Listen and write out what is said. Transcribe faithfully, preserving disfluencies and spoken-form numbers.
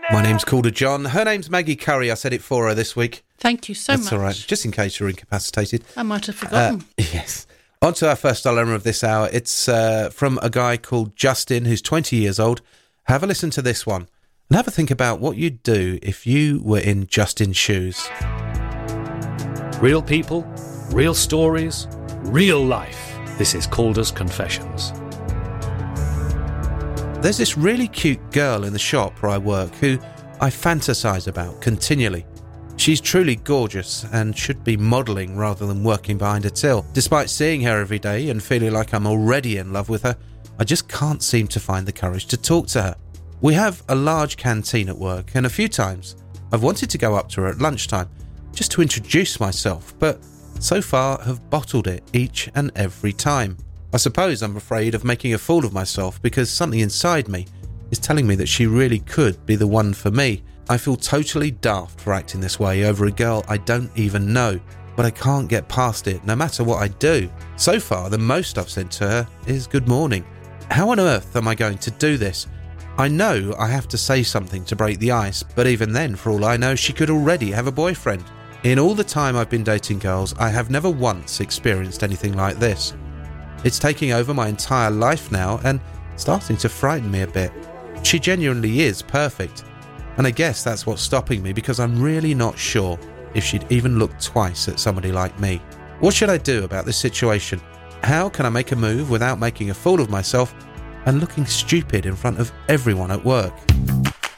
My name's Calder John. Her name's Maggie Curry. I said it for her this week. Thank you so That's much. That's all right, just in case you're incapacitated. I might have forgotten. Uh, yes. On to our first dilemma of this hour. It's uh, from a guy called Justin, who's twenty years old. Have a listen to this one and have a think about what you'd do if you were in Justin's shoes. Real people, real stories, real life. This is Calder's Confessions. There's this really cute girl in the shop where I work who I fantasize about continually. She's truly gorgeous and should be modelling rather than working behind a till. Despite seeing her every day and feeling like I'm already in love with her, I just can't seem to find the courage to talk to her. We have a large canteen at work, and a few times I've wanted to go up to her at lunchtime just to introduce myself, but so far have bottled it each and every time. I suppose I'm afraid of making a fool of myself because something inside me is telling me that she really could be the one for me. I feel totally daft for acting this way over a girl I don't even know, but I can't get past it no matter what I do. So far, the most I've said to her is good morning. How on earth am I going to do this? I know I have to say something to break the ice, but even then, for all I know, she could already have a boyfriend. In all the time I've been dating girls, I have never once experienced anything like this. It's taking over my entire life now and starting to frighten me a bit. She genuinely is perfect, and I guess that's what's stopping me because I'm really not sure if she'd even look twice at somebody like me. What should I do about this situation? How can I make a move without making a fool of myself and looking stupid in front of everyone at work?